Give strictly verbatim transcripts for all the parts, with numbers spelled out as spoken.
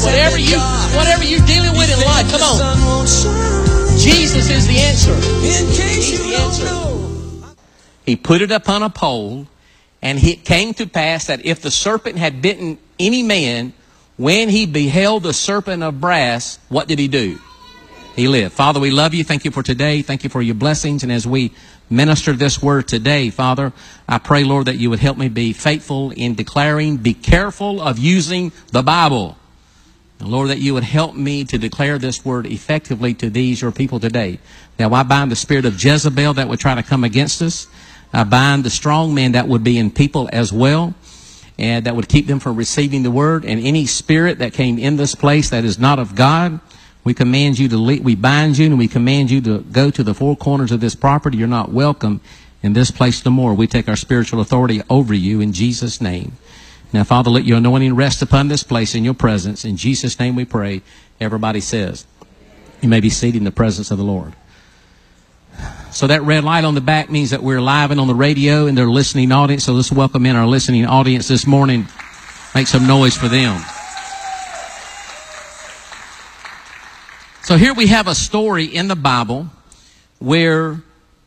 Whatever you, whatever you're dealing with in life, come on. Jesus is the answer. He's the answer. He put it upon a pole, and it came to pass that if the serpent had bitten any man, when he beheld the serpent of brass, what did he do? He lived. Father, we love you. Thank you for today. Thank you for your blessings. And as we minister this word today, Father, I pray, Lord, that you would help me be faithful in declaring, be careful of using the Bible. And Lord, that you would help me to declare this word effectively to these, your people today. Now, I bind the spirit of Jezebel that would try to come against us. I bind the strong man that would be in people as well, and that would keep them from receiving the word. And any spirit that came in this place that is not of God, we command you to leave, we bind you and we command you to go to the four corners of this property. You're not welcome in this place no more. We take our spiritual authority over you in Jesus' name. Now, Father, let your anointing rest upon this place in your presence. In Jesus' name we pray. Everybody says, you may be seated in the presence of the Lord. So that red light on the back means that we're live and on the radio and they're listening audience. So let's welcome in our listening audience this morning. Make some noise for them. So here we have a story in the Bible where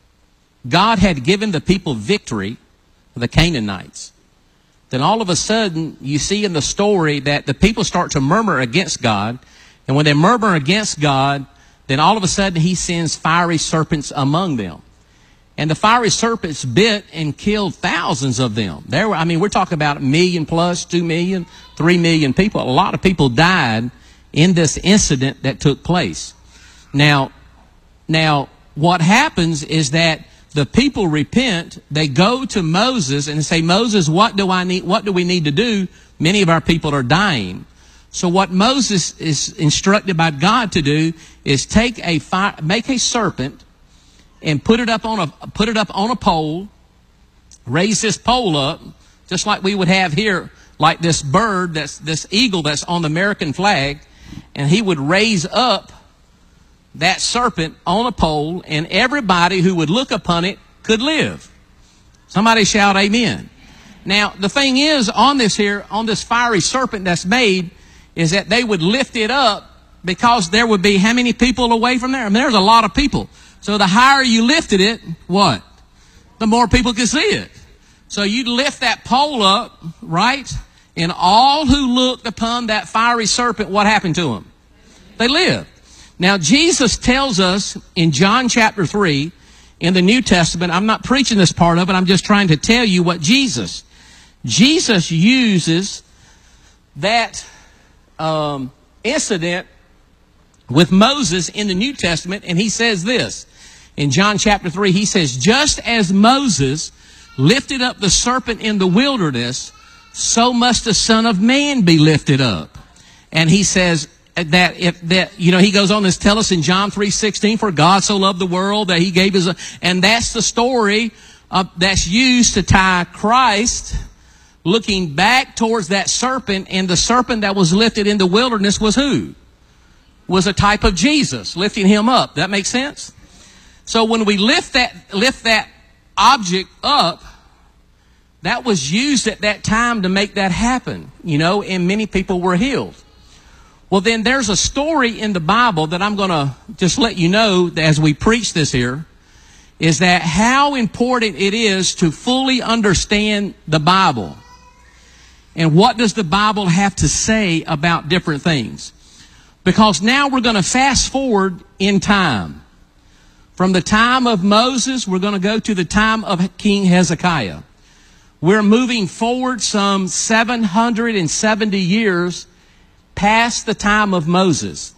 God had given the people victory, the Canaanites. Then all of a sudden, you see in the story that the people start to murmur against God. And when they murmur against God, then all of a sudden he sends fiery serpents among them. And the fiery serpents bit and killed thousands of them. There were, I mean, we're talking about a million plus, two million, three million people. A lot of people died in this incident that took place. Now, now, what happens is that the people repent. They go to Moses and say, Moses, what do I need? What do we need to do? Many of our people are dying. So what Moses is instructed by God to do is take a fire, make a serpent and put it up on a put it up on a pole. Raise this pole up, just like we would have here, like this bird, that's this eagle that's on the American flag. And he would raise up that serpent on a pole, and everybody who would look upon it could live. Somebody shout amen. Now, the thing is, on this here, on this fiery serpent that's made, is that they would lift it up because there would be how many people away from there? I mean, there's a lot of people. So the higher you lifted it, what? The more people could see it. So you'd lift that pole up, right? And all who looked upon that fiery serpent, what happened to them? They lived. Now, Jesus tells us in John chapter three, in the New Testament, I'm not preaching this part of it, I'm just trying to tell you what Jesus, Jesus uses that um, incident with Moses in the New Testament, and he says this. In John chapter three, he says, just as Moses lifted up the serpent in the wilderness, so must the Son of Man be lifted up. And he says that if that, you know, he goes on to tell us in John three sixteen, for God so loved the world that he gave his, and that's the story uh, that's used to tie Christ looking back towards that serpent. And the serpent that was lifted in the wilderness was who? Was a type of Jesus, lifting him up. That makes sense? So when we lift that, lift that object up, that was used at that time to make that happen, you know, and many people were healed. Well, then there's a story in the Bible that I'm going to just let you know as we preach this here, is that how important it is to fully understand the Bible. And what does the Bible have to say about different things? Because now we're going to fast forward in time. From the time of Moses, we're going to go to the time of King Hezekiah. We're moving forward some seven hundred seventy years past the time of Moses.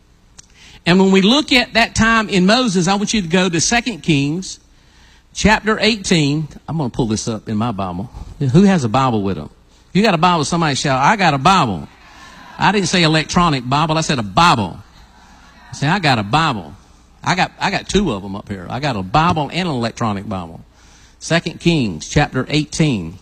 And when we look at that time in Moses, I want you to go to Second Kings chapter eighteen. I'm going to pull this up in my Bible. Who has a Bible with them? If you got a Bible, somebody shout, I got a Bible. I didn't say electronic Bible. I said a Bible. I said, I got a Bible. I got, I got two of them up here. I got a Bible and an electronic Bible. Second Kings chapter eighteen.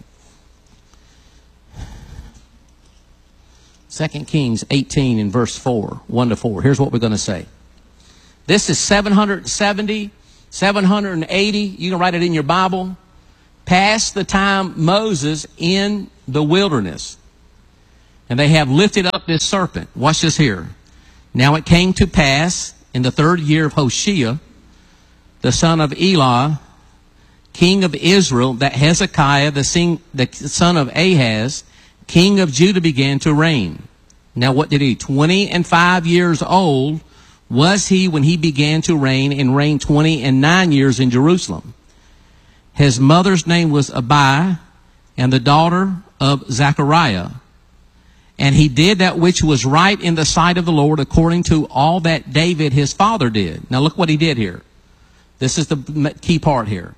Second Kings eighteen in verse four, one to four. Here's what we're going to say. This is seven hundred seventy, seven hundred eighty. You can write it in your Bible. Past the time Moses in the wilderness. And they have lifted up this serpent. Watch this here. Now it came to pass in the third year of Hoshea, the son of Elah, king of Israel, that Hezekiah, the son of Ahaz, king of Judah, began to reign. Now what did he? Twenty and five years old was he when he began to reign, and reigned twenty and nine years in Jerusalem. His mother's name was Abi, and the daughter of Zechariah. And he did that which was right in the sight of the Lord, according to all that David his father did. Now look what he did here. This is the key part here.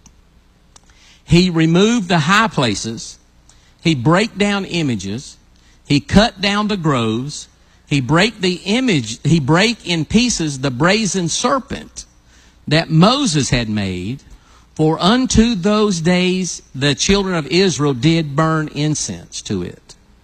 He removed the high places. He brake down images. He cut down the groves. He brake the image. He brake in pieces the brazen serpent that Moses had made. For unto those days the children of Israel did burn incense to it.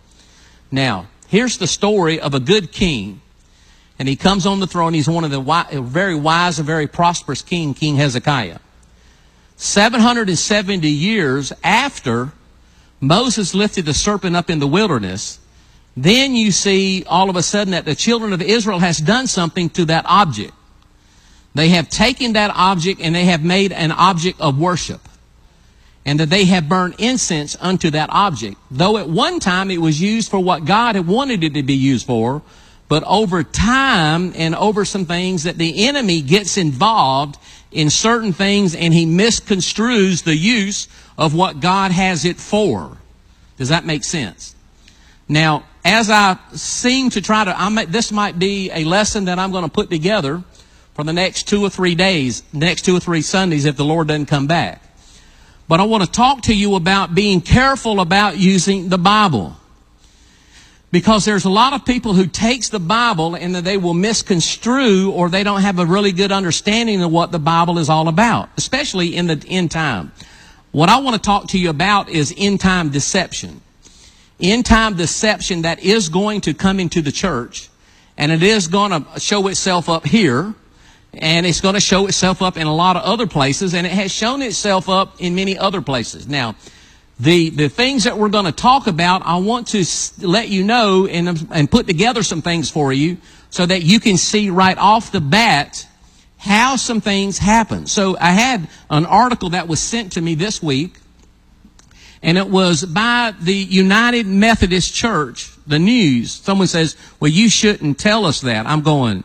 Now, here's the story of a good king. And he comes on the throne. He's one of the wi- very wise and very prosperous king, King Hezekiah. seven hundred seventy years after Moses lifted the serpent up in the wilderness, then you see all of a sudden that the children of Israel has done something to that object. They have taken that object and they have made an object of worship. And that they have burned incense unto that object. Though at one time it was used for what God had wanted it to be used for, but over time and over some things that the enemy gets involved in certain things and he misconstrues the use of what God has it for. Does that make sense? Now, as I seem to try to, I may, this might be a lesson that I'm going to put together for the next two or three days, next two or three Sundays if the Lord doesn't come back. But I want to talk to you about being careful about using the Bible. Because there's a lot of people who takes the Bible and that they will misconstrue, or they don't have a really good understanding of what the Bible is all about, especially in the end time. What I want to talk to you about is end time deception. End time deception that is going to come into the church, and it is going to show itself up here. And it's going to show itself up in a lot of other places, and it has shown itself up in many other places. Now, the, the things that we're going to talk about, I want to let you know and, and put together some things for you so that you can see right off the bat how some things happen. So I had an article that was sent to me this week, and it was by the United Methodist Church, the news. Someone says, well, you shouldn't tell us that. I'm going,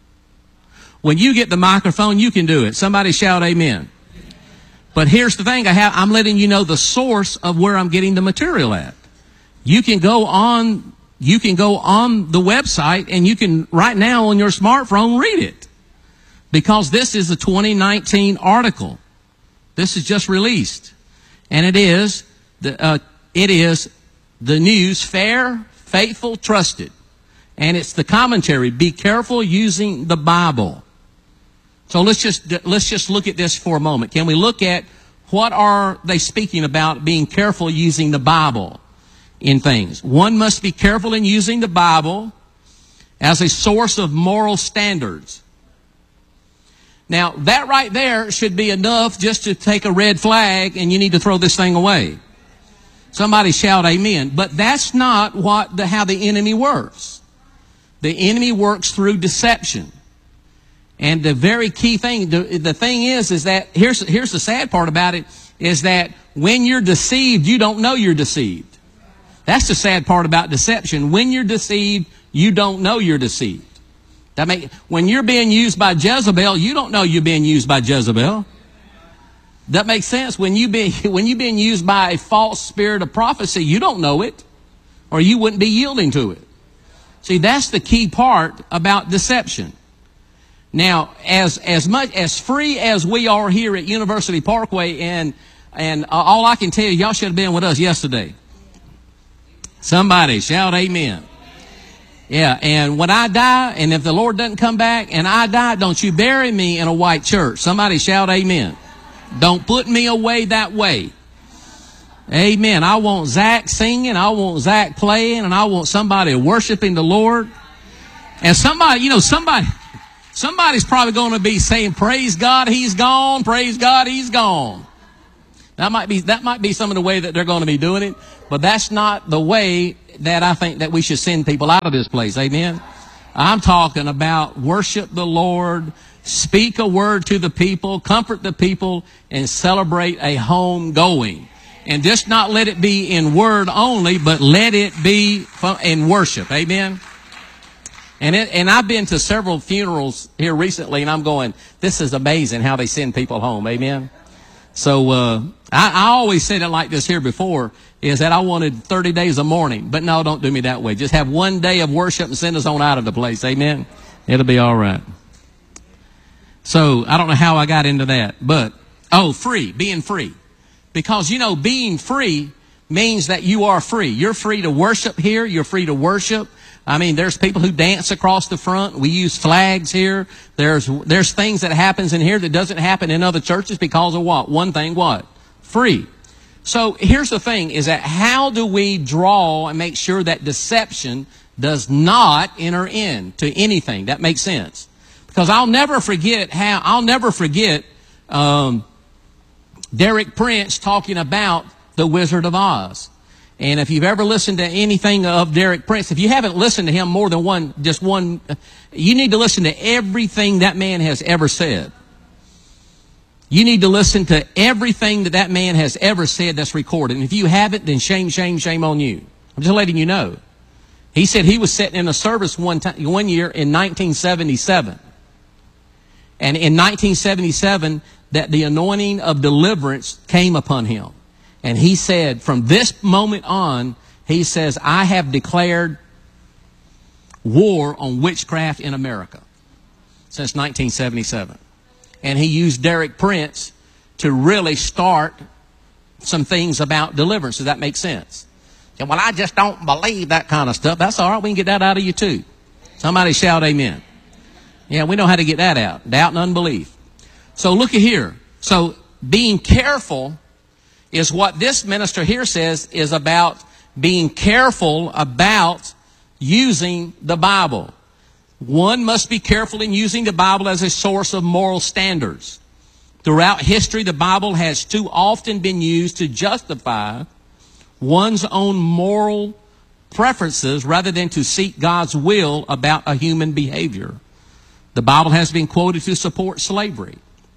when you get the microphone, you can do it. Somebody shout amen. But here's the thing. I have, I'm letting you know the source of where I'm getting the material at. You can go on, you can go on the website and you can right now on your smartphone read it. Because this is a twenty nineteen article. This is just released. And it is, the, uh, it is the news, fair, faithful, trusted. And it's the commentary. Be careful using the Bible. So let's just, let's just look at this for a moment. Can we look at what are they speaking about being careful using the Bible in things? One must be careful in using the Bible as a source of moral standards. Now, that right there should be enough just to take a red flag and you need to throw this thing away. Somebody shout amen. But that's not what the, how the enemy works. The enemy works through deception. And the very key thing, the, the thing is, is that, here's, here's the sad part about it, is that when you're deceived, you don't know you're deceived. That's the sad part about deception. When you're deceived, you don't know you're deceived. That make, when you're being used by Jezebel, you don't know you're being used by Jezebel. That makes sense. When you be, when you're being used by a false spirit of prophecy, you don't know it, or you wouldn't be yielding to it. See, that's the key part about deception. Now, as as much as free as we are here at University Parkway, and and all I can tell you, y'all should have been with us yesterday. Somebody shout amen. Yeah, and when I die, and if the Lord doesn't come back and I die, don't you bury me in a white church. Somebody shout amen. Don't put me away that way. Amen. I want Zach singing, I want Zach playing, and I want somebody worshiping the Lord. And somebody, you know, somebody... Somebody's probably going to be saying, praise God, he's gone. Praise God, he's gone. That might be, that might be some of the way that they're going to be doing it. But that's not the way that I think that we should send people out of this place. Amen? I'm talking about worship the Lord, speak a word to the people, comfort the people, and celebrate a home going. And just not let it be in word only, but let it be in worship. Amen? And it, and I've been to several funerals here recently, and I'm going, this is amazing how they send people home. Amen? So uh, I, I always said it like this here before, is that I wanted thirty days of mourning. But no, don't do me that way. Just have one day of worship and send us on out of the place. Amen? It'll be all right. So I don't know how I got into that. But, oh, free, being free. Because, you know, being free means that you are free. You're free to worship here. You're free to worship. I mean, there's people who dance across the front. We use flags here. There's there's things that happens in here that doesn't happen in other churches because of what? One thing, what? Free. So here's the thing, is that how do we draw and make sure that deception does not enter into anything? That makes sense. Because I'll never forget how, I'll never forget um, Derek Prince talking about the Wizard of Oz. And if you've ever listened to anything of Derek Prince, if you haven't listened to him more than one, just one, you need to listen to everything that man has ever said. You need to listen to everything that that man has ever said that's recorded. And if you haven't, then shame, shame, shame on you. I'm just letting you know. He said he was sitting in a service one time, one year in nineteen seventy-seven. And in nineteen seventy-seven, that the anointing of deliverance came upon him. And he said, from this moment on, he says, I have declared war on witchcraft in America since nineteen seventy-seven. And he used Derek Prince to really start some things about deliverance. Does that make sense? And, well, I just don't believe that kind of stuff. That's all right. We can get that out of you too. Somebody shout amen. Yeah, we know how to get that out. Doubt and unbelief. So look at here. So being careful is what this minister here says is about being careful about using the Bible. One must be careful in using the Bible as a source of moral standards. Throughout history, the Bible has too often been used to justify one's own moral preferences rather than to seek God's will about a human behavior. The Bible has been quoted to support slavery,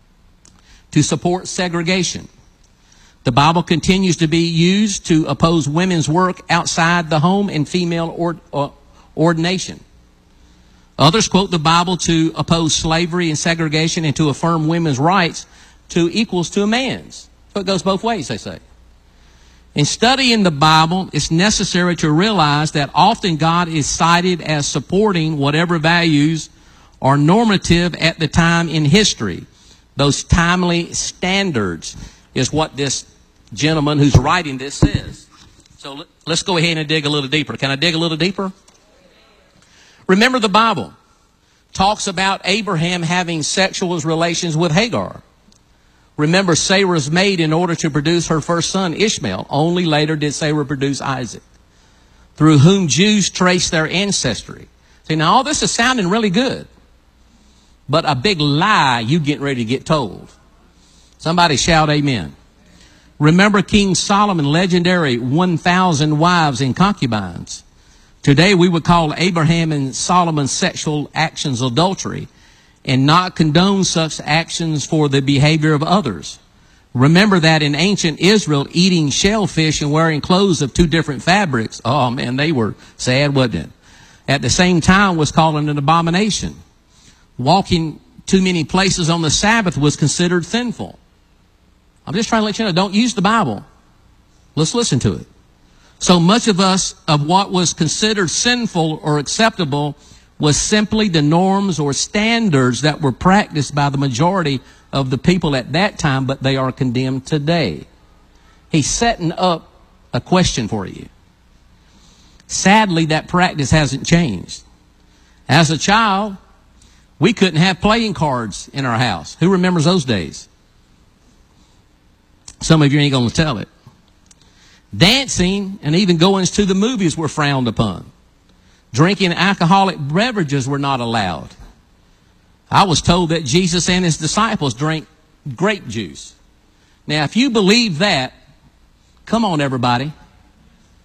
to support segregation. The Bible continues to be used to oppose women's work outside the home and female ord- uh, ordination. Others quote the Bible to oppose slavery and segregation and to affirm women's rights to equals to a man's. So it goes both ways, they say. In studying the Bible, it's necessary to realize that often God is cited as supporting whatever values are normative at the time in history. Those timely standards is what this gentleman who's writing this says. So let's go ahead and dig a little deeper. Can I dig a little deeper? Remember, the Bible talks about Abraham having sexual relations with Hagar. Remember, Sarah's maid in order to produce her first son, Ishmael. Only later did Sarah produce Isaac, through whom Jews trace their ancestry. See, now all this is sounding really good, but a big lie you getting ready to get told. Somebody shout amen. Remember King Solomon, legendary one thousand wives and concubines. Today we would call Abraham and Solomon's sexual actions adultery and not condone such actions for the behavior of others. Remember that in ancient Israel, eating shellfish and wearing clothes of two different fabrics, oh man, they were sad, wasn't it? At the same time was called an abomination. Walking too many places on the Sabbath was considered sinful. I'm just trying to let you know, don't use the Bible. Let's listen to it. So much of us, of what was considered sinful or acceptable, was simply the norms or standards that were practiced by the majority of the people at that time, but they are condemned today. He's setting up a question for you. Sadly, that practice hasn't changed. As a child, we couldn't have playing cards in our house. Who remembers those days? Some of you ain't going to tell it. Dancing and even going to the movies were frowned upon. Drinking alcoholic beverages were not allowed. I was told that Jesus and his disciples drank grape juice. Now, if you believe that, come on, everybody.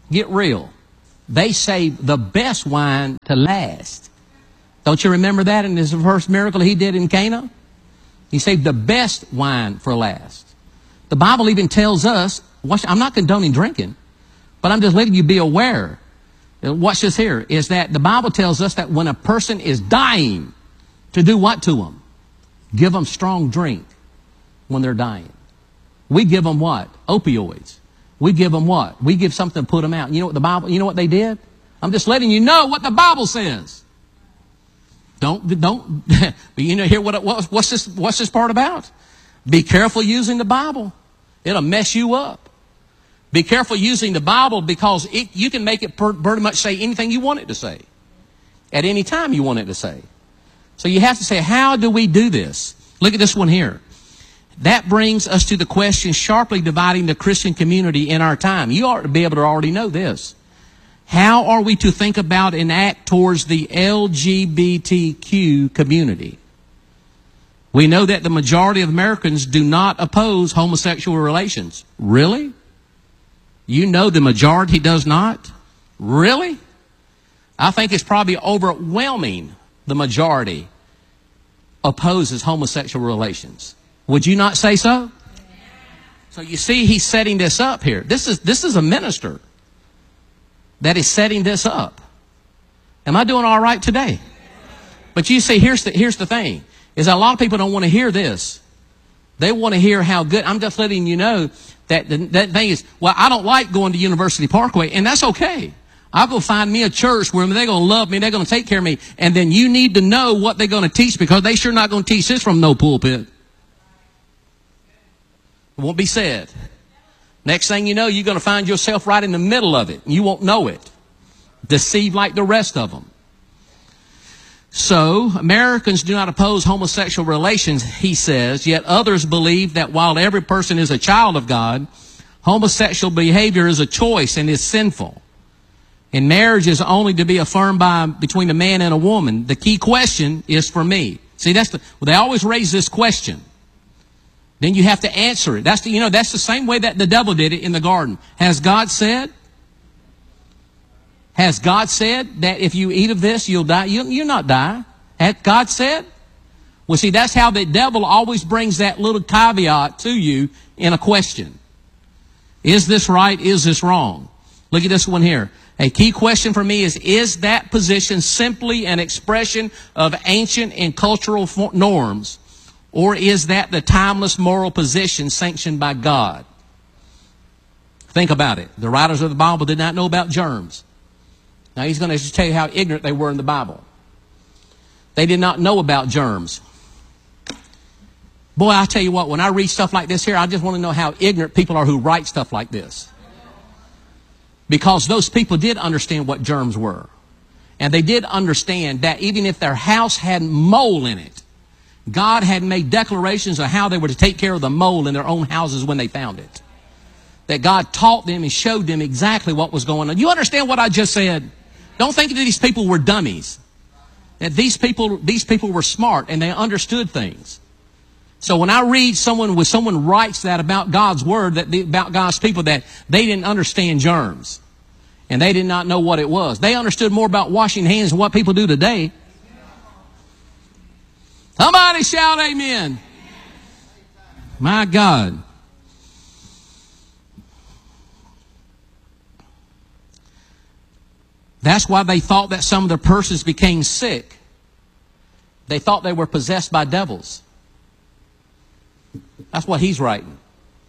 Get real. They saved the best wine to last. Don't you remember that in his first miracle he did in Cana? He saved the best wine for last. The Bible even tells us, watch, I'm not condoning drinking, but I'm just letting you be aware. Watch this here, is that the Bible tells us that when a person is dying, to do what to them? Give them strong drink when they're dying. We give them what? Opioids. We give them what? We give something to put them out. You know what the Bible, you know what they did? I'm just letting you know what the Bible says. Don't, don't, but you know, hear what, what, what's this, what's this part about? Be careful using the Bible. It'll mess you up. Be careful using the Bible because it, you can make it pretty much say anything you want it to say. At any time you want it to say. So you have to say, how do we do this? Look at this one here. That brings us to the question sharply dividing the Christian community in our time. You ought to be able to already know this. How are we to think about and act towards the L G B T Q community? We know that the majority of Americans do not oppose homosexual relations. Really? You know the majority does not? Really? I think it's probably overwhelming the majority opposes homosexual relations. Would you not say so? So you see, he's setting this up here. This is, this is a minister that is setting this up. Am I doing all right today? But you see, here's the, here's the thing, is that a lot of people don't want to hear this. They want to hear how good. I'm just letting you know that the that thing is, well, I don't like going to University Parkway, and that's okay. I'll go find me a church where they're going to love me, they're going to take care of me, and then you need to know what they're going to teach because they sure not going to teach this from no pulpit. It won't be said. Next thing you know, you're going to find yourself right in the middle of it. You won't know it. Deceived like the rest of them. So, Americans do not oppose homosexual relations, he says, yet others believe that while every person is a child of God, homosexual behavior is a choice and is sinful. And marriage is only to be affirmed by between a man and a woman. The key question is for me. See, that's the, well, they always raise this question. Then you have to answer it. That's the, you know, that's the same way that the devil did it in the garden. Has God said? Has God said that if you eat of this, you'll die? You, you'll not die. Has God said? Well, see, that's how the devil always brings that little caveat to you in a question. Is this right? Is this wrong? Look at this one here. A key question for me is, is that position simply an expression of ancient and cultural norms? Or is that the timeless moral position sanctioned by God? Think about it. The writers of the Bible did not know about germs. Now he's going to just tell you how ignorant they were in the Bible. They did not know about germs. Boy, I tell you what, when I read stuff like this here, I just want to know how ignorant people are who write stuff like this. Because those people did understand what germs were. And they did understand that even if their house had mold in it, God had made declarations of how they were to take care of the mold in their own houses when they found it. That God taught them and showed them exactly what was going on. You understand what I just said? Don't think that these people were dummies. That these people, these people were smart and they understood things. So when I read someone, when someone writes that about God's word, that about God's people, that they didn't understand germs. And they did not know what it was. They understood more about washing hands than what people do today. Somebody shout amen. My God. That's why they thought that some of the persons became sick. They thought they were possessed by devils. That's what he's writing.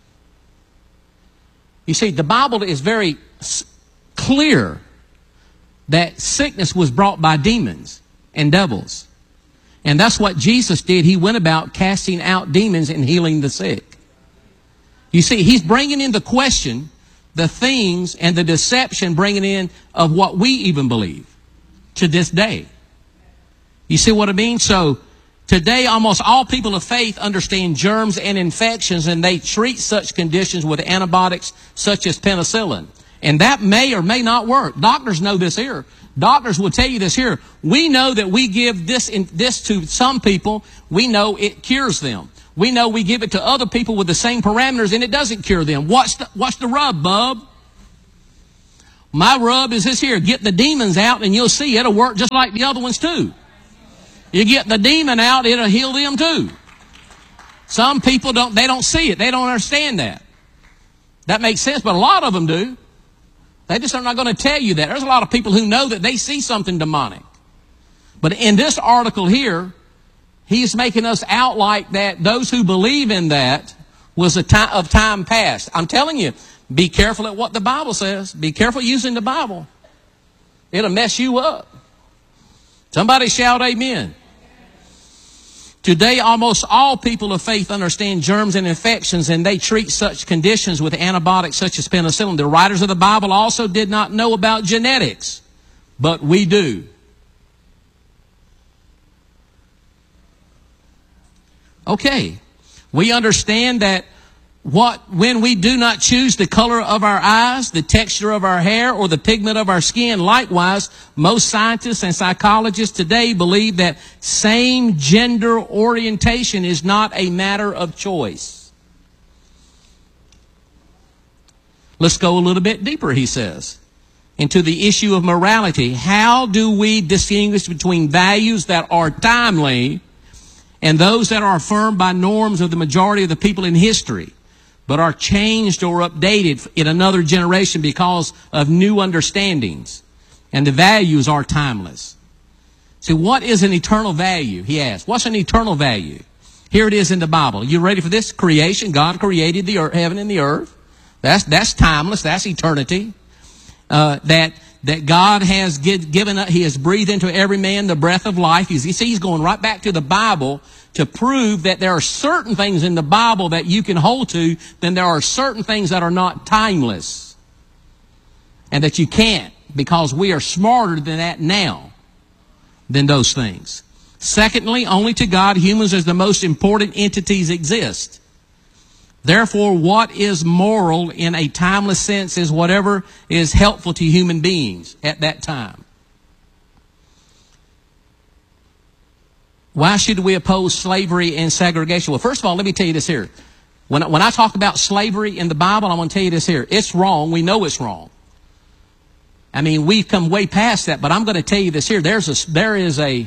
You see, the Bible is very clear that sickness was brought by demons and devils. And that's what Jesus did. He went about casting out demons and healing the sick. You see, he's bringing in the question, the things and the deception bringing in of what we even believe to this day. You see what I mean? So today, almost all people of faith understand germs and infections, and they treat such conditions with antibiotics such as penicillin. And that may or may not work. Doctors know this here. Doctors will tell you this here. We know that we give this in, this to some people. We know it cures them. We know we give it to other people with the same parameters and it doesn't cure them. What's the, what's the rub, bub? My rub is this here. Get the demons out and you'll see it'll work just like the other ones too. You get the demon out, it'll heal them too. Some people don't, they don't see it. They don't understand that. That makes sense, but a lot of them do. They just are not going to tell you that. There's a lot of people who know that they see something demonic. But in this article here, he's making us out like that those who believe in that was a time of time past. I'm telling you, be careful at what the Bible says. Be careful using the Bible. It'll mess you up. Somebody shout amen. Today, almost all people of faith understand germs and infections, and they treat such conditions with antibiotics such as penicillin. The writers of the Bible also did not know about genetics, but we do. Okay, we understand that what when we do not choose the color of our eyes, the texture of our hair, or the pigment of our skin, likewise, most scientists and psychologists today believe that same gender orientation is not a matter of choice. Let's go a little bit deeper, he says, into the issue of morality. How do we distinguish between values that are timely and those that are affirmed by norms of the majority of the people in history, but are changed or updated in another generation because of new understandings? And the values are timeless. See, what is an eternal value? He asked. What's an eternal value? Here it is in the Bible. You ready for this? Creation. God created the earth, heaven and the earth. That's, that's timeless. That's eternity. Uh, that, that God has give, given, He has breathed into every man the breath of life. He's, you see, He's going right back to the Bible to prove that there are certain things in the Bible that you can hold to, then there are certain things that are not timeless. And that you can't, because we are smarter than that now, than those things. Secondly, only to God, humans as the most important entities exist. Therefore, what is moral in a timeless sense is whatever is helpful to human beings at that time. Why should we oppose slavery and segregation? Well, first of all, let me tell you this here. When, when I talk about slavery in the Bible, I'm going to tell you this here. It's wrong. We know it's wrong. I mean, we've come way past that, but I'm going to tell you this here. There's a, there is a,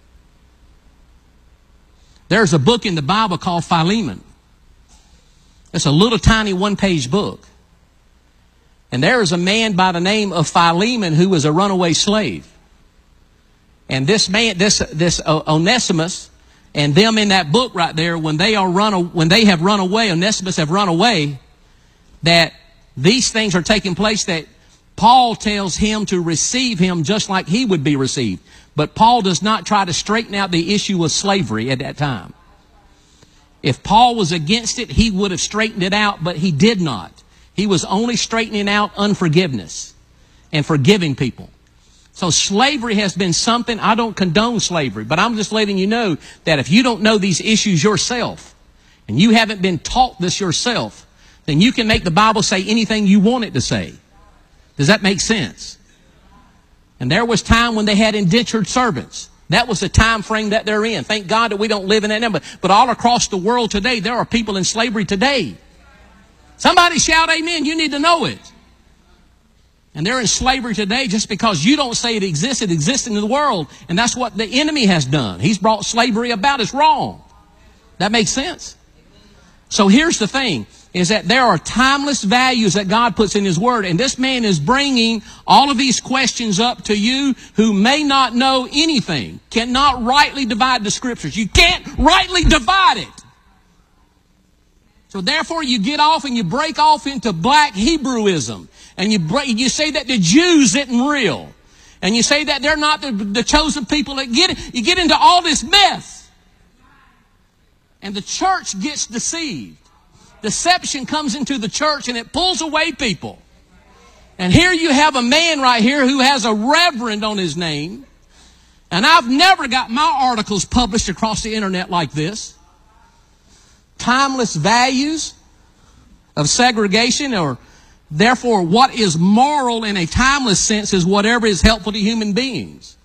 there's a book in the Bible called Philemon. It's a little tiny one-page book. And there is a man by the name of Philemon who was a runaway slave. And this man, this this Onesimus, and them in that book right there, when they are run, when they have run away, Onesimus have run away, that these things are taking place, that Paul tells him to receive him just like he would be received. But Paul does not try to straighten out the issue of slavery at that time. If Paul was against it, he would have straightened it out, but he did not. He was only straightening out unforgiveness and forgiving people. So slavery has been something, I don't condone slavery, but I'm just letting you know that if you don't know these issues yourself, and you haven't been taught this yourself, then you can make the Bible say anything you want it to say. Does that make sense? And there was time when they had indentured servants. That was the time frame that they're in. Thank God that we don't live in that number. But all across the world today, there are people in slavery today. Somebody shout amen. You need to know it. And they're in slavery today just because you don't say it exists. It exists in the world. And that's what the enemy has done. He's brought slavery about. It's wrong. That makes sense? So here's the thing, is that there are timeless values that God puts in His Word. And this man is bringing all of these questions up to you who may not know anything, cannot rightly divide the Scriptures. You can't rightly divide it. So therefore you get off and you break off into black Hebrewism. And you break, you say that the Jews isn't real. And you say that they're not the, the chosen people. That get, you get into all this mess. And the church gets deceived. Deception comes into the church and it pulls away people. And here you have a man right here who has a reverend on his name. And I've never got my articles published across the internet like this. Timeless values of segregation, or therefore what is moral in a timeless sense is whatever is helpful to human beings.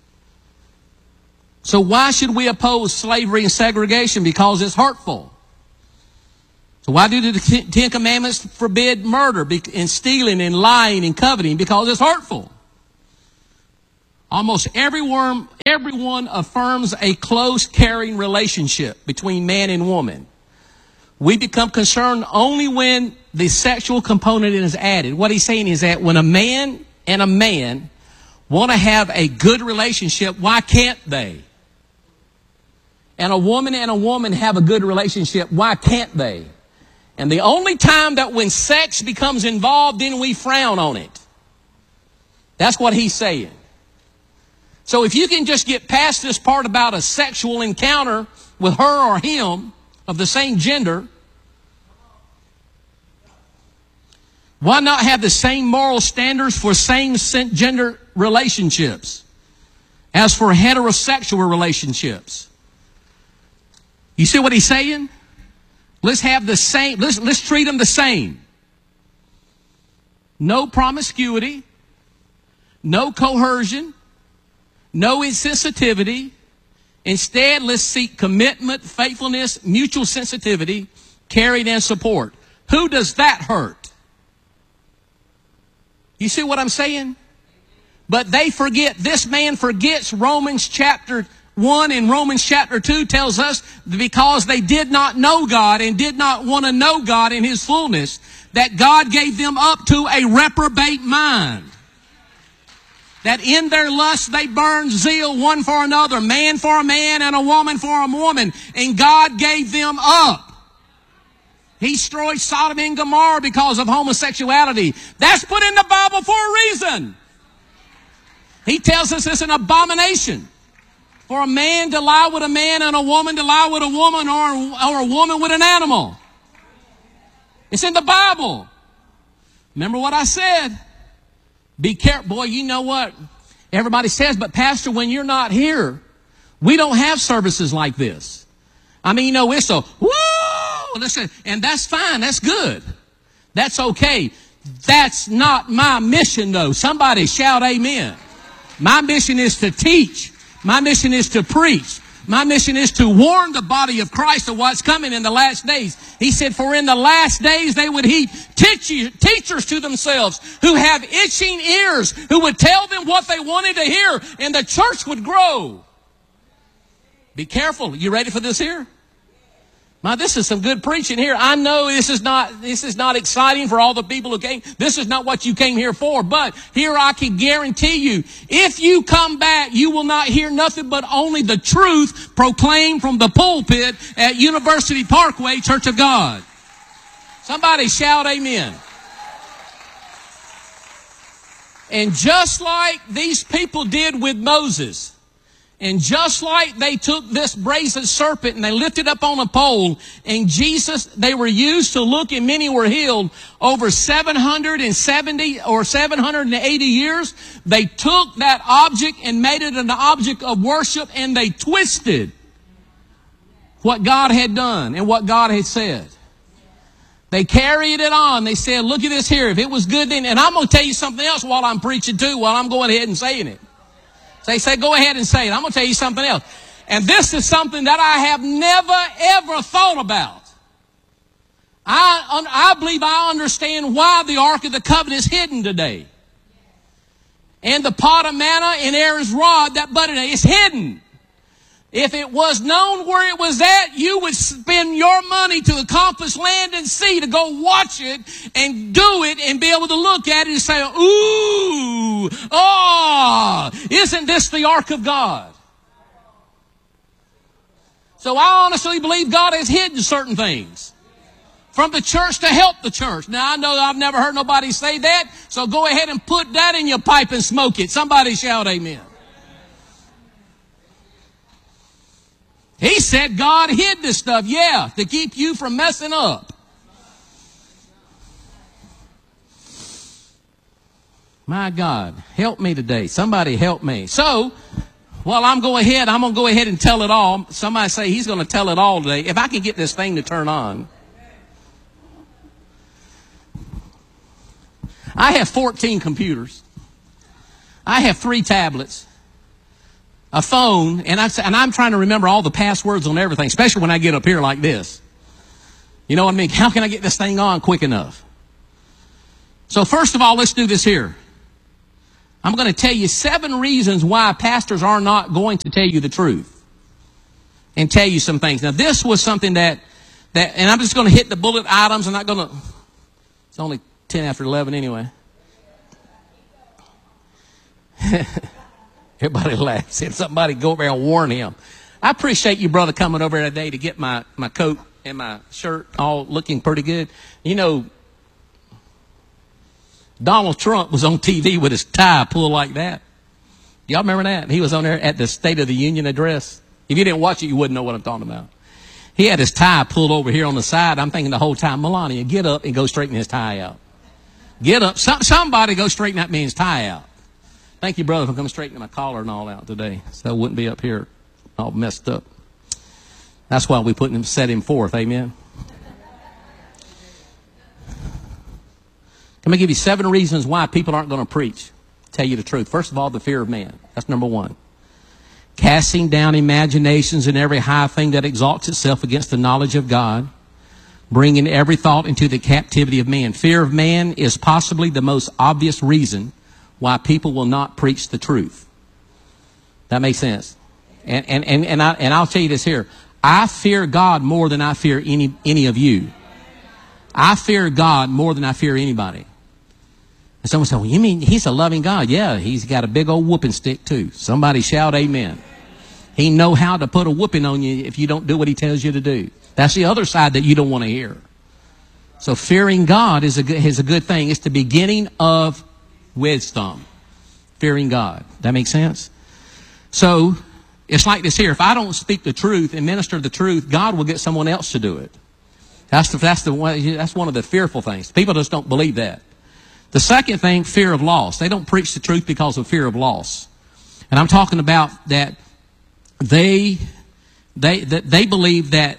So why should we oppose slavery and segregation? Because it's hurtful. So why do the Ten Commandments forbid murder and stealing and lying and coveting? Because it's hurtful. Almost everyone, everyone affirms a close, caring relationship between man and woman. We become concerned only when the sexual component is added. What he's saying is that when a man and a man want to have a good relationship, why can't they? And a woman and a woman have a good relationship, why can't they? And the only time that when sex becomes involved, then we frown on it. That's what he's saying. So if you can just get past this part about a sexual encounter with her or him of the same gender, why not have the same moral standards for same gender relationships as for heterosexual relationships? You see what he's saying? Let's have the same, let's, let's treat them the same. No promiscuity, no coercion, no insensitivity. Instead, let's seek commitment, faithfulness, mutual sensitivity, caring, and support. Who does that hurt? You see what I'm saying? But they forget, this man forgets Romans chapter one and Romans chapter two tells us because they did not know God and did not want to know God in His fullness, that God gave them up to a reprobate mind. That in their lust they burned zeal one for another, man for a man and a woman for a woman. And God gave them up. He destroyed Sodom and Gomorrah because of homosexuality. That's put in the Bible for a reason. He tells us it's an abomination for a man to lie with a man and a woman to lie with a woman, or, or a woman with an animal. It's in the Bible. Remember what I said? Be careful. Boy, you know what? Everybody says, but Pastor, when you're not here, we don't have services like this. I mean, you know, it's a, woo! Listen, and that's fine. That's good. That's okay. That's not my mission, though. Somebody shout amen. My mission is to teach. My mission is to preach. My mission is to warn the body of Christ of what's coming in the last days. He said, for in the last days they would heap teachers to themselves who have itching ears, who would tell them what they wanted to hear, and the church would grow. Be careful. You ready for this here? My, this is some good preaching here. I know this is not, this is not exciting for all the people who came. This is not what you came here for. But here I can guarantee you, if you come back, you will not hear nothing but only the truth proclaimed from the pulpit at University Parkway Church of God. Somebody shout amen. And just like these people did with Moses, and just like they took this brazen serpent and they lifted up on a pole, and Jesus, they were used to look, and many were healed over seven hundred seventy or seven hundred eighty years. They took that object and made it an object of worship, and they twisted what God had done and what God had said. They carried it on. They said, look at this here. If it was good then, and I'm going to tell you something else while I'm preaching too, while I'm going ahead and saying it. They say, go ahead and say it. I'm going to tell you something else. And this is something that I have never, ever thought about. I, I believe I understand why the Ark of the Covenant is hidden today. And the pot of manna and Aaron's rod that budded is hidden. If it was known where it was at, you would spend your money to accomplish land and sea to go watch it and do it and be able to look at it and say, ooh, oh, isn't this the Ark of God? So I honestly believe God has hidden certain things from the church to help the church. Now, I know I've never heard nobody say that, so go ahead and put that in your pipe and smoke it. Somebody shout amen. He said God hid this stuff, yeah, to keep you from messing up. My God, help me today. Somebody help me. So, while I'm going ahead, I'm going to go ahead and tell it all. Somebody say he's going to tell it all today. If I can get this thing to turn on. I have fourteen computers. I have three tablets. A phone, and, I, and I'm trying to remember all the passwords on everything, especially when I get up here like this. You know what I mean? How can I get this thing on quick enough? So first of all, let's do this here. I'm going to tell you seven reasons why pastors are not going to tell you the truth. And tell you some things. Now this was something that, that and I'm just going to hit the bullet items. I'm not going to, it's only ten after eleven anyway. Everybody laughs. Said somebody go over there and warn him. I appreciate you, brother, coming over today to get my, my coat and my shirt all looking pretty good. You know, Donald Trump was on T V with his tie pulled like that. Y'all remember that? He was on there at the State of the Union address. If you didn't watch it, you wouldn't know what I'm talking about. He had his tie pulled over here on the side. I'm thinking the whole time, Melania, get up and go straighten his tie out. Get up. Some, somebody go straighten that man's tie out. Thank you, brother, for coming straightening my collar and all out today. So I wouldn't be up here all messed up. That's why we put him, set him forth. Amen. Let me give you seven reasons why people aren't going to preach. Tell you the truth. First of all, the fear of man. That's number one. Casting down imaginations and every high thing that exalts itself against the knowledge of God. Bringing every thought into the captivity of man. Fear of man is possibly the most obvious reason why people will not preach the truth. That makes sense. And, and, and, and, I, and I'll tell you this here. I fear God more than I fear any, any of you. I fear God more than I fear anybody. And someone said, well, you mean he's a loving God? Yeah, he's got a big old whooping stick too. Somebody shout amen. He know how to put a whooping on you if you don't do what he tells you to do. That's the other side that you don't want to hear. So fearing God is a good, is a good thing. It's the beginning of wisdom. Fearing God. That makes sense? So, it's like this here. If I don't speak the truth and minister the truth, God will get someone else to do it. That's the, that's the one, that's one of the fearful things. People just don't believe that. The second thing, fear of loss. They don't preach the truth because of fear of loss. And I'm talking about that they, they, that they believe that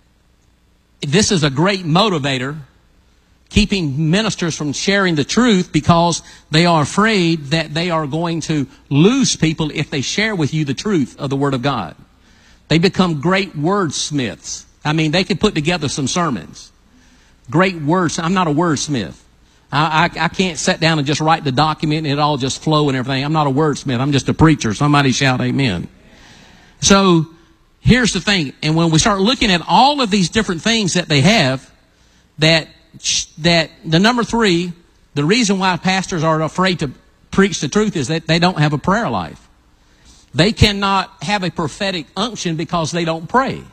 this is a great motivator, keeping ministers from sharing the truth because they are afraid that they are going to lose people if they share with you the truth of the Word of God. They become great wordsmiths. I mean, they can put together some sermons. Great words. I'm not a wordsmith. I, I, I can't sit down and just write the document and it all just flow and everything. I'm not a wordsmith. I'm just a preacher. Somebody shout amen. So here's the thing. And when we start looking at all of these different things that they have, that that the number three, the reason why pastors are afraid to preach the truth is that they don't have a prayer life. They cannot have a prophetic unction because they don't pray.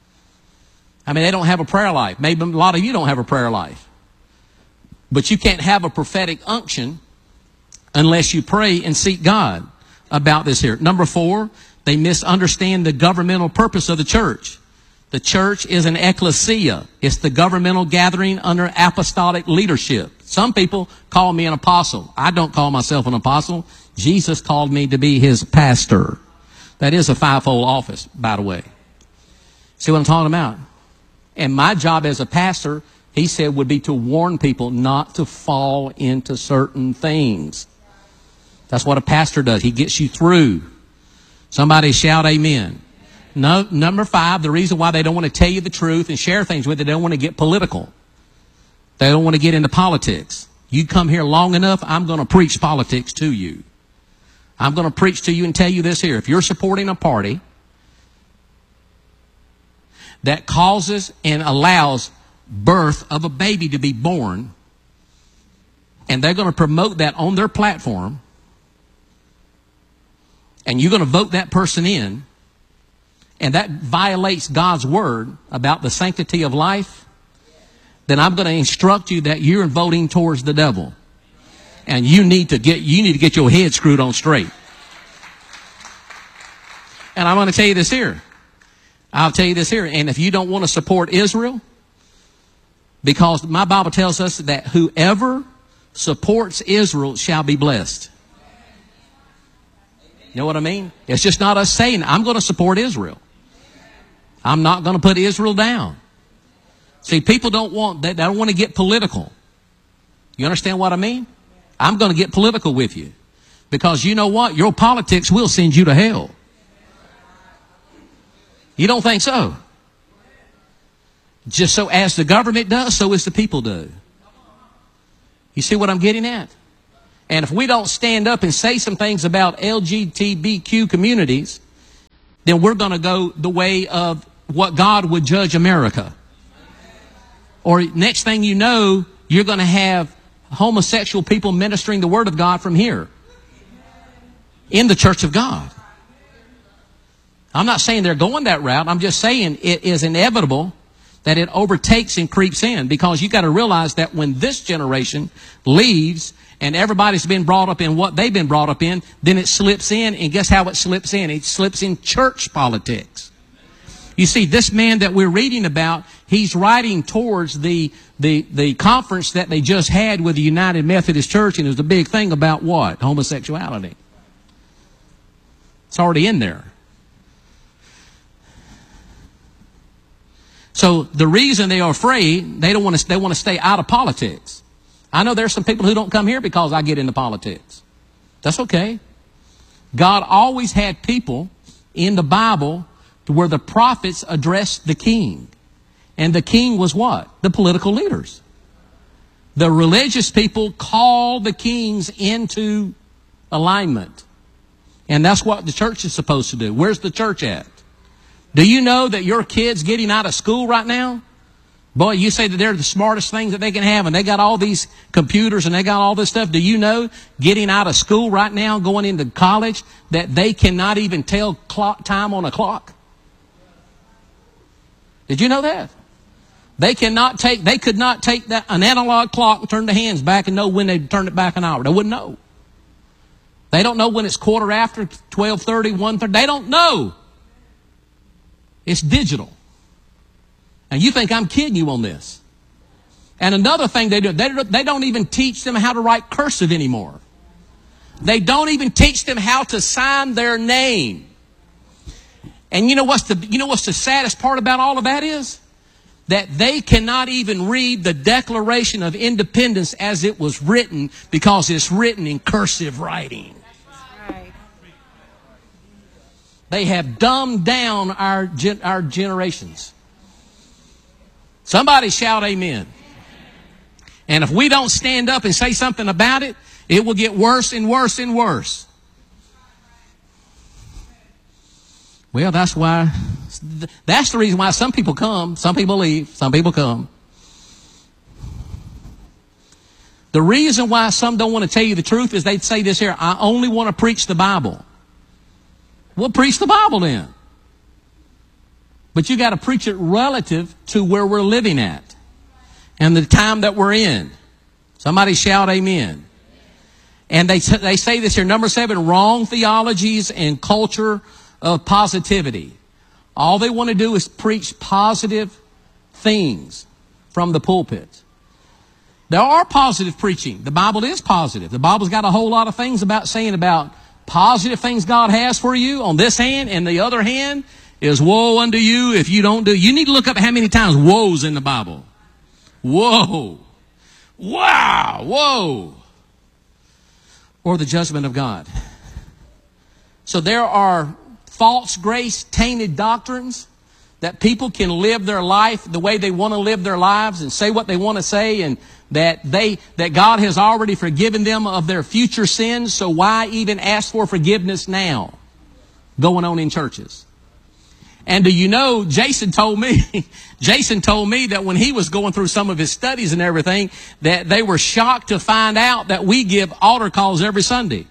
I mean, they don't have a prayer life. Maybe a lot of you don't have a prayer life. But you can't have a prophetic unction unless you pray and seek God about this here. Number four, they misunderstand the governmental purpose of the church. The church is an ecclesia. It's the governmental gathering under apostolic leadership. Some people call me an apostle. I don't call myself an apostle. Jesus called me to be his pastor. That is a fivefold office, by the way. See what I'm talking about? And my job as a pastor, he said, would be to warn people not to fall into certain things. That's what a pastor does. He gets you through. Somebody shout amen. No, number five, the reason why they don't want to tell you the truth and share things with you, they don't want to get political. They don't want to get into politics. You come here long enough, I'm going to preach politics to you. I'm going to preach to you and tell you this here. If you're supporting a party that causes and allows birth of a baby to be born, and they're going to promote that on their platform, and you're going to vote that person in, and that violates God's word about the sanctity of life, then I'm going to instruct you that you're voting towards the devil. And you need to get, you need to get your head screwed on straight. And I'm going to tell you this here. I'll tell you this here. And if you don't want to support Israel, because my Bible tells us that whoever supports Israel shall be blessed. You know what I mean? It's just not us saying, I'm going to support Israel. I'm not going to put Israel down. See, people don't want, they don't want to get political. You understand what I mean? I'm going to get political with you. Because you know what? Your politics will send you to hell. You don't think so? Just so as the government does, so as the people do. You see what I'm getting at? And if we don't stand up and say some things about L G B T Q communities, then we're going to go the way of what God would judge America. Or next thing you know, you're going to have homosexual people ministering the Word of God from here in the church of God. I'm not saying they're going that route. I'm just saying it is inevitable that it overtakes and creeps in, because you got to realize that when this generation leaves and everybody's been brought up in what they've been brought up in, then it slips in, and guess how it slips in? It slips in church politics. You see, this man that we're reading about, he's writing towards the, the, the conference that they just had with the United Methodist Church, and it was a big thing about what? Homosexuality. It's already in there. So the reason they are afraid, they don't want to, they want to stay out of politics. I know there's some people who don't come here because I get into politics. That's okay. God always had people in the Bible where the prophets addressed the king. And the king was what? The political leaders. The religious people called the kings into alignment. And that's what the church is supposed to do. Where's the church at? Do you know that your kids getting out of school right now? Boy, you say that they're the smartest things that they can have, and they got all these computers and they got all this stuff. Do you know, getting out of school right now, going into college, that they cannot even tell clock time on a clock? Did you know that? They cannot take, they could not take that, an analog clock and turn the hands back and know when they turned it back an hour. They wouldn't know. They don't know when it's quarter after, twelve thirty, one thirty. They don't know. It's digital. And you think I'm kidding you on this. And another thing they do, they, they don't even teach them how to write cursive anymore. They don't even teach them how to sign their name. And you know what's the, you know what's the saddest part about all of that is? That they cannot even read the Declaration of Independence as it was written, because it's written in cursive writing. They have dumbed down our, gen- our generations. Somebody shout amen. And if we don't stand up and say something about it, it will get worse and worse and worse. Well, that's why, that's the reason why some people come, some people leave, some people come. The reason why some don't want to tell you the truth is they'd say this here: I only want to preach the Bible. Well, preach the Bible then. But you got to preach it relative to where we're living at and the time that we're in. Somebody shout amen. And they, they say this here, number seven, wrong theologies and culture of positivity. All they want to do is preach positive things from the pulpit. There are positive preaching. The Bible is positive. The Bible's got a whole lot of things about saying about positive things God has for you on this hand, and the other hand is woe unto you if you don't do. You need to look up how many times woe's in the Bible. Whoa. Wow. Whoa. Or the judgment of God. So there are false grace tainted doctrines that people can live their life the way they want to live their lives and say what they want to say, and that they that God has already forgiven them of their future sins, so why even ask for forgiveness now? Going on in churches. And do you know, Jason told me, Jason told me that when he was going through some of his studies and everything, that they were shocked to find out that we give altar calls every Sunday.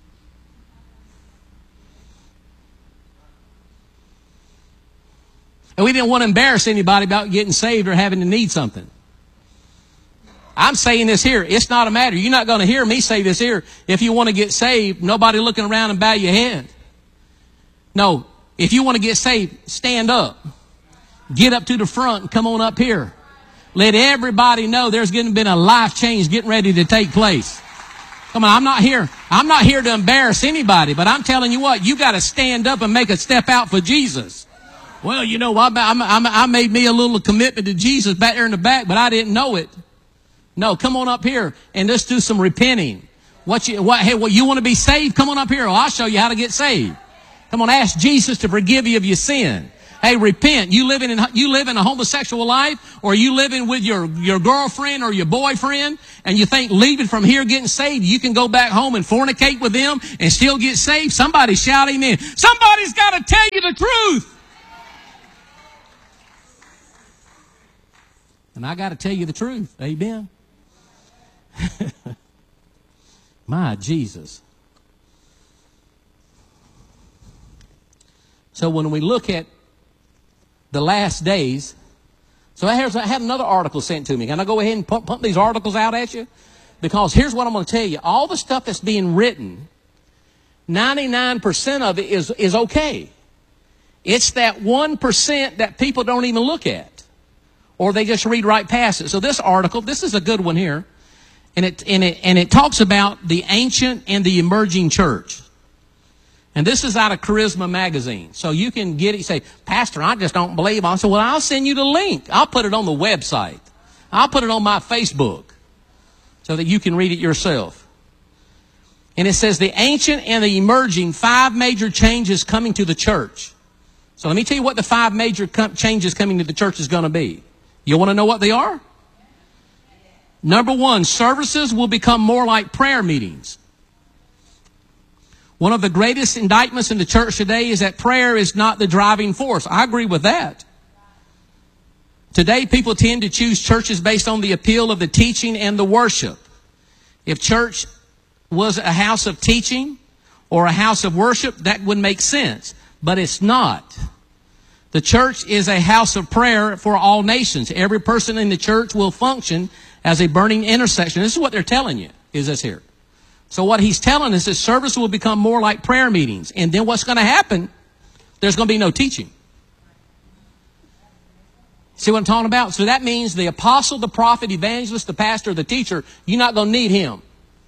And we didn't want to embarrass anybody about getting saved or having to need something. I'm saying this here. It's not a matter. You're not going to hear me say this here. If you want to get saved, nobody looking around and bow your head. No. If you want to get saved, stand up. Get up to the front and come on up here. Let everybody know there's going to be a life change getting ready to take place. Come on, I'm not here. I'm not here to embarrass anybody, but I'm telling you what, you got to stand up and make a step out for Jesus. Well, you know, I, I, I made me a little commitment to Jesus back there in the back, but I didn't know it. No, come on up here and let's do some repenting. What you, what, hey, well, you want to be saved? Come on up here. Well, I'll show you how to get saved. Come on, ask Jesus to forgive you of your sin. Hey, repent. You living in, you live in a homosexual life, or you living with your, your girlfriend or your boyfriend, and you think leaving from here getting saved, you can go back home and fornicate with them and still get saved. Somebody shout amen. Somebody's got to tell you the truth. And I got to tell you the truth. Amen. My Jesus. So when we look at the last days, so I had another article sent to me. Can I go ahead and pump, pump these articles out at you? Because here's what I'm going to tell you. All the stuff that's being written, ninety-nine percent of it is, is okay. It's that one percent that people don't even look at. Or they just read right past it. So this article, this is a good one here. And it, and it, and it talks about the ancient and the emerging church. And this is out of Charisma magazine. So you can get it. You say, Pastor, I just don't believe. I said, well, I'll send you the link. I'll put it on the website. I'll put it on my Facebook so that you can read it yourself. And it says the ancient and the emerging, five major changes coming to the church. So let me tell you what the five major com- changes coming to the church is going to be. You want to know what they are? Number one, services will become more like prayer meetings. One of the greatest indictments in the church today is that prayer is not the driving force. I agree with that. Today, people tend to choose churches based on the appeal of the teaching and the worship. If church was a house of teaching or a house of worship, that would make sense. But it's not. The church is a house of prayer for all nations. Every person in the church will function as a burning intercession. This is what they're telling you, is this here. So what he's telling us is service will become more like prayer meetings. And then what's going to happen? There's going to be no teaching. See what I'm talking about? So that means the apostle, the prophet, evangelist, the pastor, the teacher, you're not going to need him.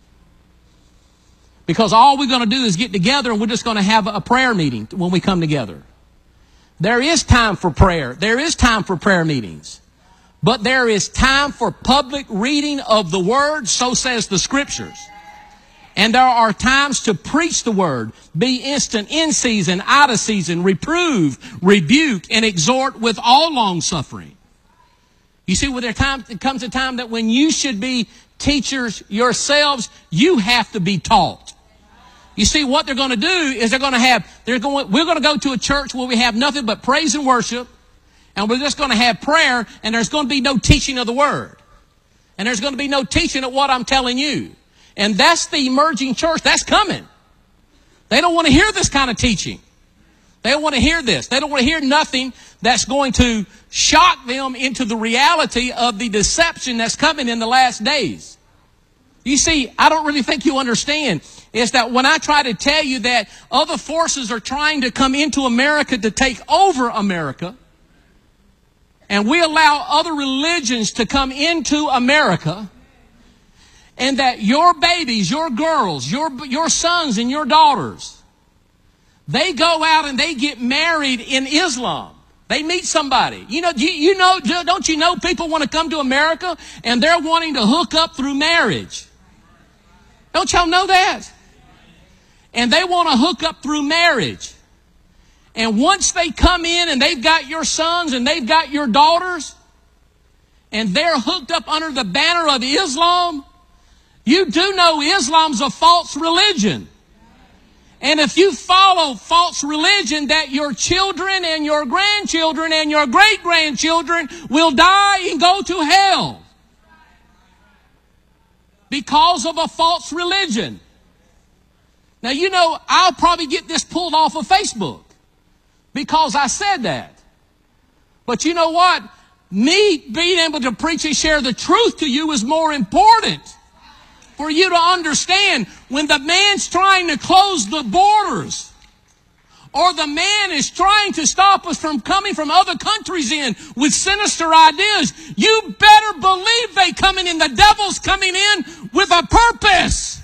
Because all we're going to do is get together and we're just going to have a prayer meeting when we come together. There is time for prayer. There is time for prayer meetings. But there is time for public reading of the Word, so says the Scriptures. And there are times to preach the Word, be instant, in season, out of season, reprove, rebuke, and exhort with all long suffering. You see, when there time, it comes a time that when you should be teachers yourselves, you have to be taught. You see, what they're going to do is they're going to have, they're going, we're going to go to a church where we have nothing but praise and worship, and we're just going to have prayer, and there's going to be no teaching of the Word. And there's going to be no teaching of what I'm telling you. And that's the emerging church. That's coming. They don't want to hear this kind of teaching. They don't want to hear this. They don't want to hear nothing that's going to shock them into the reality of the deception that's coming in the last days. You see, I don't really think you understand is that when I try to tell you that other forces are trying to come into America to take over America, and we allow other religions to come into America, and that your babies, your girls, your, your sons and your daughters, they go out and they get married in Islam. They meet somebody. You know, you, you know, don't you know people want to come to America and they're wanting to hook up through marriage? Don't y'all know that? And they want to hook up through marriage. And once they come in and they've got your sons and they've got your daughters, and they're hooked up under the banner of Islam, you do know Islam's a false religion. And if you follow false religion, that your children and your grandchildren and your great-grandchildren will die and go to hell because of a false religion. Now, you know, I'll probably get this pulled off of Facebook because I said that. But you know what? Me being able to preach and share the truth to you is more important. For you to understand, when the man's trying to close the borders, or the man is trying to stop us from coming from other countries in with sinister ideas, you better believe they coming in. The devil's coming in with a purpose.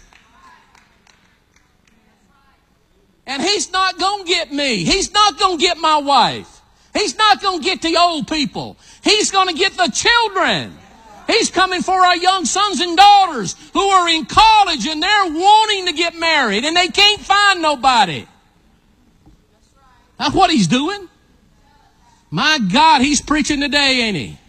And he's not going to get me. He's not going to get my wife. He's not going to get the old people. He's going to get the children. He's coming for our young sons and daughters who are in college and they're wanting to get married and they can't find nobody. That's what he's doing. My God, he's preaching today, ain't he?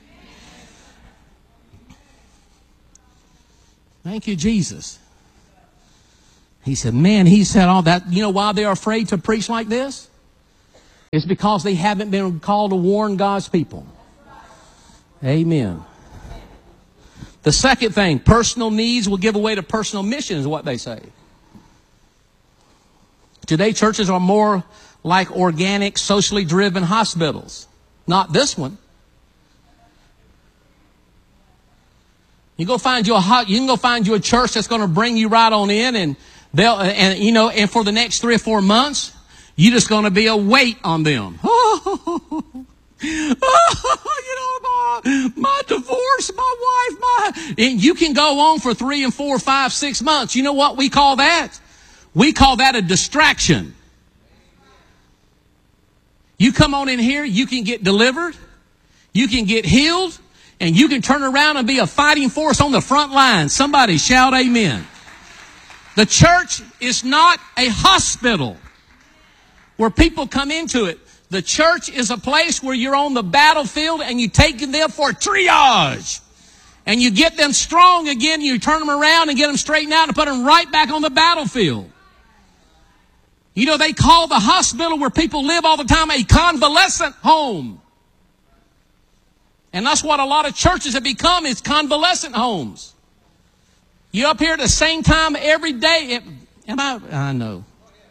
Thank you, Jesus. He said, man, he said all that. You know why they're afraid to preach like this? It's because they haven't been called to warn God's people. Amen. The second thing, personal needs will give way to personal mission, is what they say. Today, churches are more like organic, socially driven hospitals. Not this one. You go find you a hot, you can go find you a church that's going to bring you right on in, and they'll, and you know, and for the next three or four months, you're just going to be a weight on them. Oh, you know, my, my divorce, my wife, my, and you can go on for three and four, five, six months. You know what we call that? We call that a distraction. You come on in here, you can get delivered, you can get healed, and you can turn around and be a fighting force on the front line. Somebody shout amen. The church is not a hospital where people come into it. The church is a place where you're on the battlefield and you take them for triage. And you get them strong again, you turn them around and get them straightened out and put them right back on the battlefield. You know, they call the hospital where people live all the time a convalescent home. And that's what a lot of churches have become, is convalescent homes. You up here at the same time every day. It, am I? I know.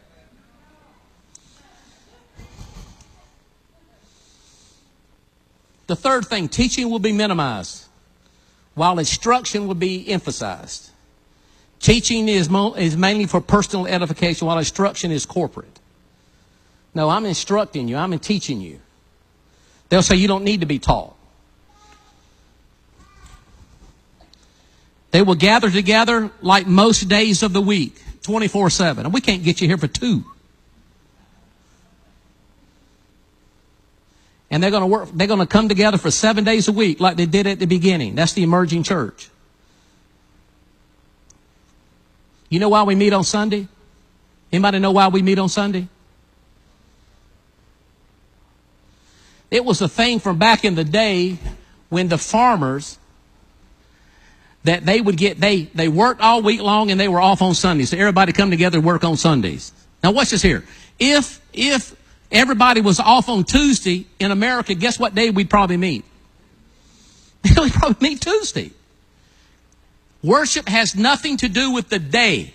The third thing, teaching will be minimized, while instruction will be emphasized. Teaching is, mo- is mainly for personal edification, while instruction is corporate. No, I'm instructing you. I'm teaching you. They'll say you don't need to be taught. They will gather together like most days of the week, twenty-four seven. And we can't get you here for two. And they're going to work, they're going to come together for seven days a week like they did at the beginning. That's the emerging church. You know why we meet on Sunday? Anybody know why we meet on Sunday? It was a thing from back in the day when the farmers, that they would get, they, they worked all week long and they were off on Sundays. So everybody come together and work on Sundays. Now watch this here. If, if everybody was off on Tuesday in America, guess what day we'd probably meet? We'd probably meet Tuesday. Worship has nothing to do with the day.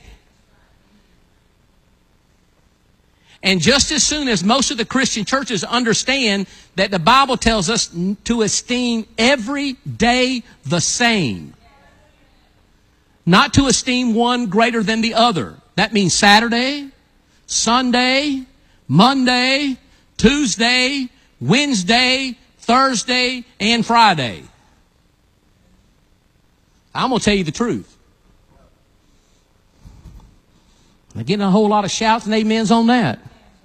And just as soon as most of the Christian churches understand that the Bible tells us to esteem every day the same, not to esteem one greater than the other. That means Saturday, Sunday, Monday, Tuesday, Wednesday, Thursday, and Friday. I'm going to tell you the truth. I'm getting a whole lot of shouts and amens on that.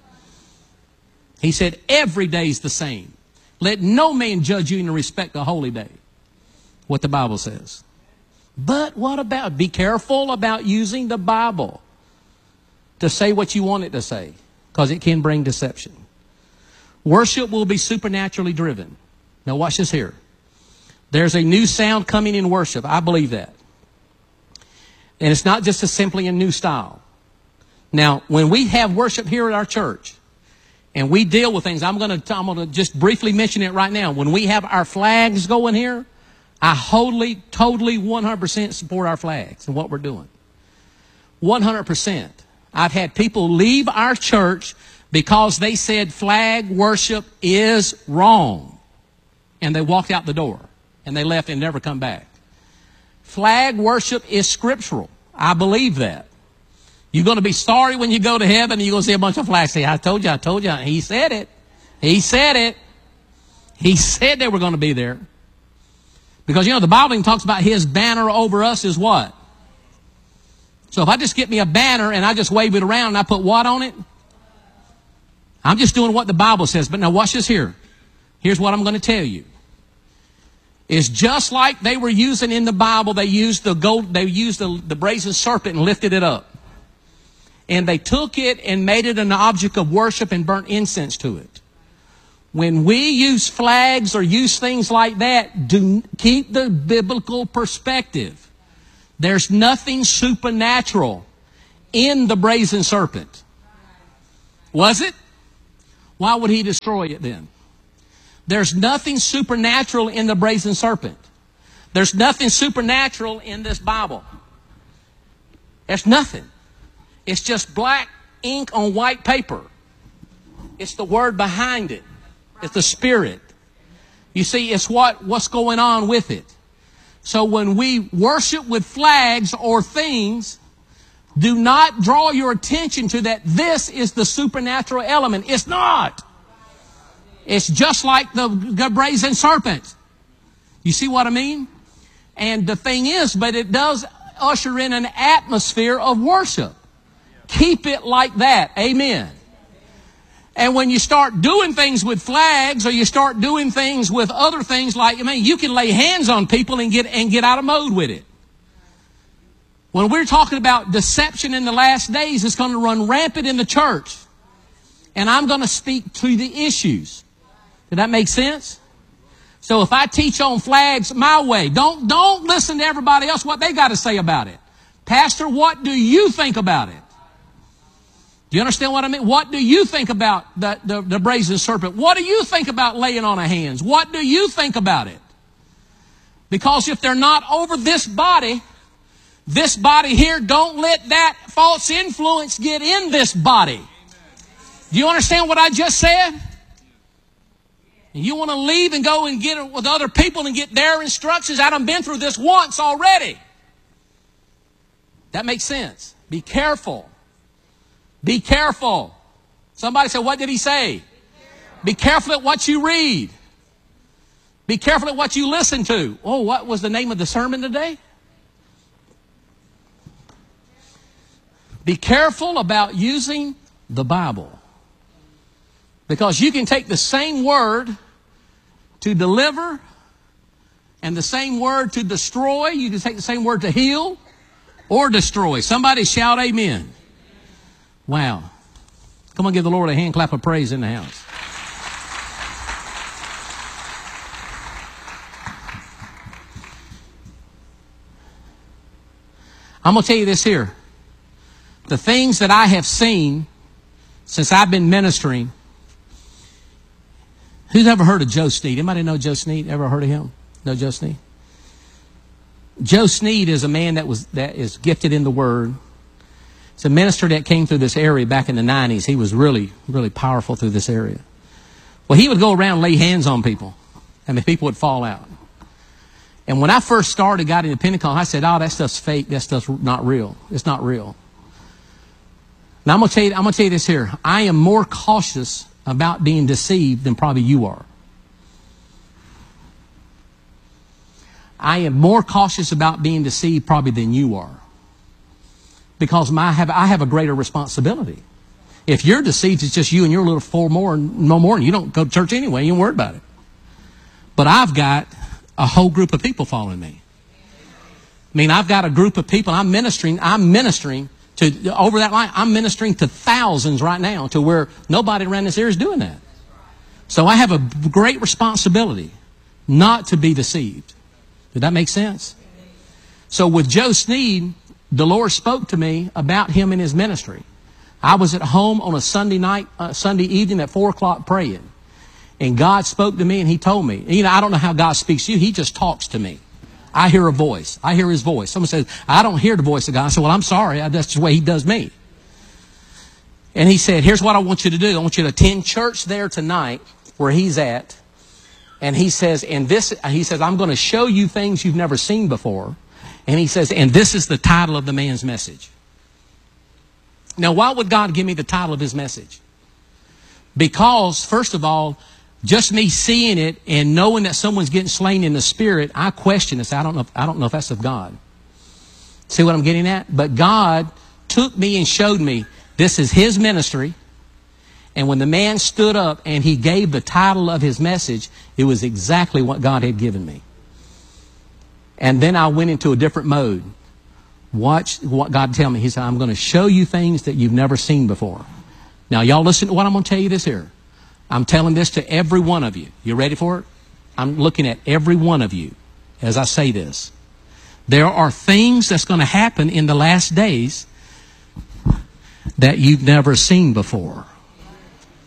He said, every day's the same. Let no man judge you in respect to a holy day. What the Bible says. But what about, be careful about using the Bible to say what you want it to say, because it can bring deception. Worship will be supernaturally driven. Now watch this here. There's a new sound coming in worship. I believe that. And it's not just a simply a new style. Now, when we have worship here at our church, and we deal with things, I'm going to I'm going to just briefly mention it right now. When we have our flags going here, I wholly, totally, one hundred percent support our flags and what we're doing. one hundred percent. I've had people leave our church because they said flag worship is wrong. And they walked out the door. And they left and never come back. Flag worship is scriptural. I believe that. You're going to be sorry when you go to heaven and you're going to see a bunch of flags. Say, I told you, I told you. He said it. He said it. He said they were going to be there. Because, you know, the Bible even talks about his banner over us is what? So if I just get me a banner and I just wave it around and I put what on it? I'm just doing what the Bible says. But now watch this here. Here's what I'm going to tell you. It's just like they were using in the Bible. They used the gold, they used the, the brazen serpent and lifted it up. And they took it and made it an object of worship and burnt incense to it. When we use flags or use things like that, do keep the biblical perspective. There's nothing supernatural in the brazen serpent. Was it? Why would he destroy it then? There's nothing supernatural in the brazen serpent. There's nothing supernatural in this Bible. There's nothing. It's just black ink on white paper. It's the word behind it. It's the Spirit. You see, it's what, what's going on with it. So when we worship with flags or things, do not draw your attention to that this is the supernatural element. It's not. It's just like the, the brazen serpent. You see what I mean? And the thing is, but it does usher in an atmosphere of worship. Keep it like that. Amen. And when you start doing things with flags, or you start doing things with other things, like, I mean, you can lay hands on people and get and get out of mode with it. When we're talking about deception in the last days, it's going to run rampant in the church. And I'm going to speak to the issues. Did that make sense? So if I teach on flags my way, don't don't listen to everybody else what they got to say about it. Pastor, what do you think about it? Do you understand what I mean? What do you think about the, the, the brazen serpent? What do you think about laying on of hands? What do you think about it? Because if they're not over this body, this body here, don't let that false influence get in this body. Do you understand what I just said? And you want to leave and go and get it with other people and get their instructions. I done been through this once already. That makes sense. Be careful. Be careful. Somebody said, what did he say? Be careful at what you read. Be careful at what you listen to. Oh, what was the name of the sermon today? Be careful about using the Bible. Because you can take the same word to deliver and the same word to destroy. You can take the same word to heal or destroy. Somebody shout amen. Wow. Come on, give the Lord a hand clap of praise in the house. I'm going to tell you this here. The things that I have seen since I've been ministering. Who's ever heard of Joe Sneed? Anybody know Joe Sneed? Ever heard of him? Know Joe Sneed? Joe Sneed is a man that was that is gifted in the Word. It's a minister that came through this area back in the nineties. He was really, really powerful through this area. Well, he would go around and lay hands on people. I mean, people would fall out. And when I first started, got into Pentecost, I said, oh, that stuff's fake. That stuff's not real. It's not real. Now, I'm going to tell you, I'm going to tell you this here. I am more cautious about being deceived than probably you are. I am more cautious about being deceived probably than you are. Because my, I, have, I have a greater responsibility. If you're deceived, it's just you and your little four more, no more, and you don't go to church anyway. You don't worry about it. But I've got a whole group of people following me. I mean, I've got a group of people. I'm ministering. I'm ministering to over that line. I'm ministering to thousands right now, to where nobody around this area is doing that. So I have a great responsibility not to be deceived. Did that make sense? So with Joe Sneed, the Lord spoke to me about him and his ministry. I was at home on a Sunday night, uh, Sunday evening at four o'clock praying. And God spoke to me and He told me. You know, I don't know how God speaks to you. He just talks to me. I hear a voice. I hear His voice. Someone says, I don't hear the voice of God. I said, well, I'm sorry. That's the way He does me. And He said, here's what I want you to do. I want you to attend church there tonight where He's at. And He says, and this, He says, I'm going to show you things you've never seen before. And He says, and this is the title of the man's message. Now, why would God give me the title of His message? Because, first of all, just me seeing it and knowing that someone's getting slain in the spirit, I question this. I don't know if, I don't know if that's of God. See what I'm getting at? But God took me and showed me this is His ministry. And when the man stood up and he gave the title of his message, it was exactly what God had given me. And then I went into a different mode. Watch what God tell me. He said, I'm going to show you things that you've never seen before. Now, y'all listen to what I'm going to tell you this here. I'm telling this to every one of you. You ready for it? I'm looking at every one of you as I say this. There are things that's going to happen in the last days that you've never seen before.